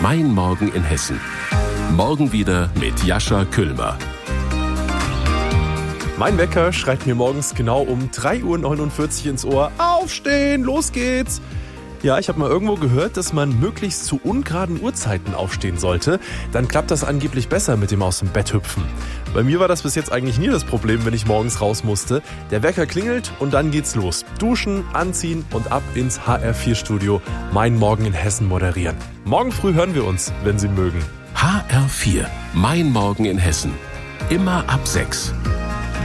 Mein Morgen in Hessen. Morgen wieder mit Jascha Küllmer. Mein Wecker schreit mir morgens genau um 3:49 Uhr ins Ohr. Aufstehen, los geht's! Ja, ich habe mal irgendwo gehört, dass man möglichst zu ungeraden Uhrzeiten aufstehen sollte. Dann klappt das angeblich besser mit dem aus dem Bett hüpfen. Bei mir war das bis jetzt eigentlich nie das Problem, wenn ich morgens raus musste. Der Wecker klingelt und dann geht's los. Duschen, anziehen und ab ins HR4-Studio. Mein Morgen in Hessen moderieren. Morgen früh hören wir uns, wenn Sie mögen. HR4. Mein Morgen in Hessen. Immer ab 6.